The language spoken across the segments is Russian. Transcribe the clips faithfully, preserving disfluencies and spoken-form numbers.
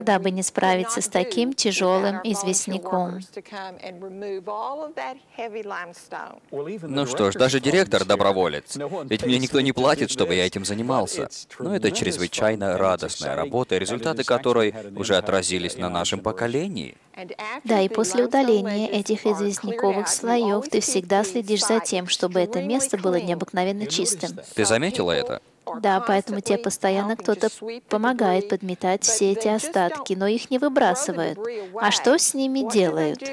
дабы не справиться с таким тяжелым известняком. Ну что ж, даже директор доброволец. Ведь мне никто не платит, чтобы я этим занимался. Но это чрезвычайно радостная работа, результаты которой уже отразились на нашем поколении. Да, и после удаления этих известняковых слоев ты всегда следишь за тем, чтобы это место было необыкновенно чистым. Ты заметила это? Да, поэтому тебе постоянно кто-то помогает подметать все эти остатки, но их не выбрасывают. А что с ними делают?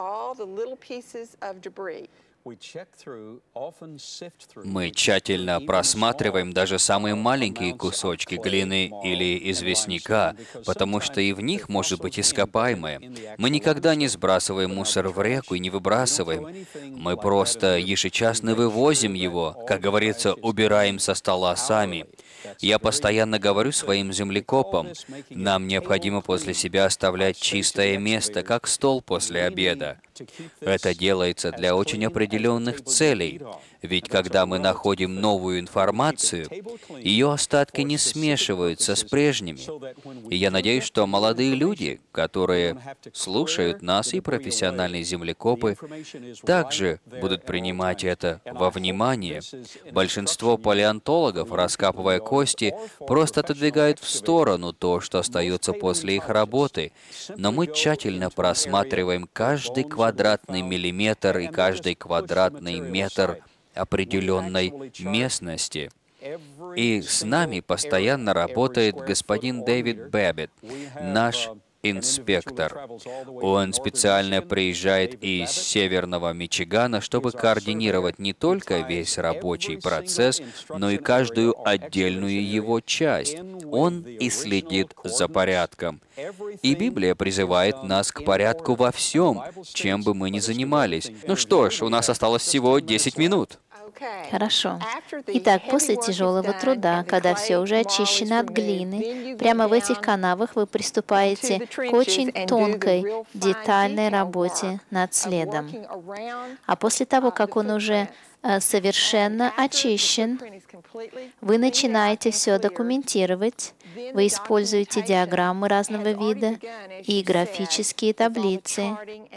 Мы тщательно просматриваем даже самые маленькие кусочки глины или известняка, потому что и в них может быть ископаемое. Мы никогда не сбрасываем мусор в реку и не выбрасываем. Мы просто ежечасно вывозим его, как говорится, убираем со стола сами. Я постоянно говорю своим землекопам, нам необходимо после себя оставлять чистое место, как стол после обеда. Это делается для очень определенных целей. Ведь когда мы находим новую информацию, ее остатки не смешиваются с прежними. И я надеюсь, что молодые люди, которые слушают нас, и профессиональные землекопы, также будут принимать это во внимание. Большинство палеонтологов, раскапывая кости, просто отодвигают в сторону то, что остается после их работы. Но мы тщательно просматриваем каждый квадратный миллиметр и каждый квадратный метр определенной местности. И с нами постоянно работает господин Дэвид Бэббит, наш инспектор. Он специально приезжает из северного Мичигана, чтобы координировать не только весь рабочий процесс, но и каждую отдельную его часть. Он и следит за порядком. И Библия призывает нас к порядку во всем, чем бы мы ни занимались. Ну что ж, у нас осталось всего десять минут. Хорошо. Итак, после тяжелого труда, когда все уже очищено от глины, прямо в этих канавах вы приступаете к очень тонкой, детальной работе над следом. А после того, как он уже совершенно очищен, вы начинаете все документировать, вы используете диаграммы разного вида и графические таблицы.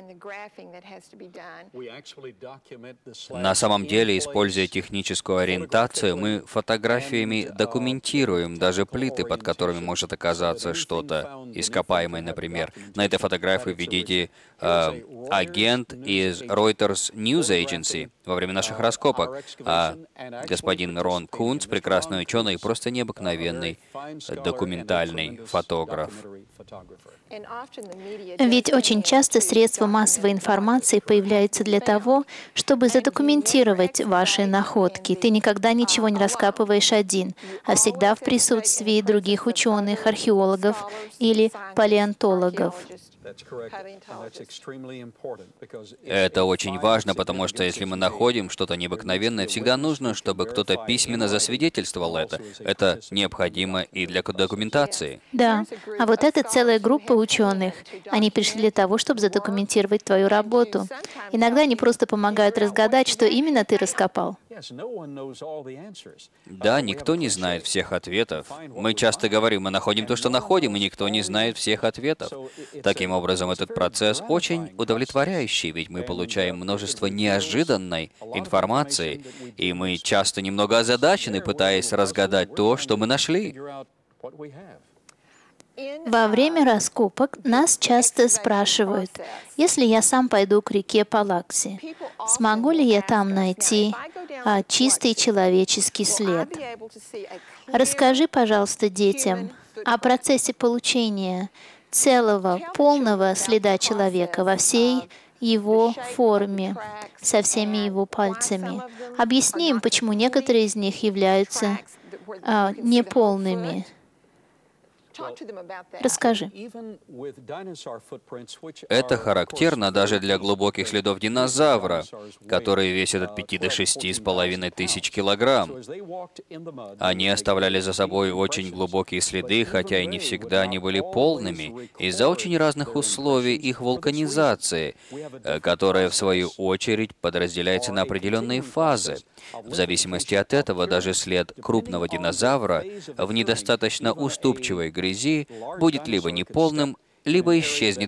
На самом деле, используя техническую ориентацию, мы фотографиями документируем даже плиты, под которыми может оказаться что-то ископаемое, например. На этой фотографии вы видите э, агент из Reuters News Agency во время наших раскопок, а господин Рон Кунц, прекрасный ученый, просто необыкновенный документальный фотограф. Ведь очень часто средства массовой информации появляются для того, чтобы задокументировать ваши находки. Ты никогда ничего не раскапываешь один, а всегда в присутствии других ученых, археологов или палеонтологов. Это очень важно, потому что если мы находим что-то необыкновенное, всегда нужно, чтобы кто-то письменно засвидетельствовал это. Это необходимо и для документации. Да, а вот это целая группа ученых. Они пришли для того, чтобы задокументировать твою работу. Иногда они просто помогают разгадать, что именно ты раскопал. Да, никто не знает всех ответов. Мы часто говорим, мы находим то, что находим, и никто не знает всех ответов. Таким образом, этот процесс очень удовлетворяющий, ведь мы получаем множество неожиданной информации, и мы часто немного озадачены, пытаясь разгадать то, что мы нашли. Во время раскопок нас часто спрашивают, если я сам пойду к реке Палакси, смогу ли я там найти а, чистый человеческий след? Расскажи, пожалуйста, детям о процессе получения целого, полного следа человека во всей его форме, со всеми его пальцами. Объясни им, почему некоторые из них являются а, неполными. Расскажи. Это характерно даже для глубоких следов динозавра, которые весят от пяти до шести с половиной тысяч килограмм. Они оставляли за собой очень глубокие следы, хотя и не всегда они были полными, из-за очень разных условий их вулканизации, которая, в свою очередь, подразделяется на определенные фазы. В зависимости от этого, даже след крупного динозавра в недостаточно уступчивой грязи будет либо неполным, либо исчезнет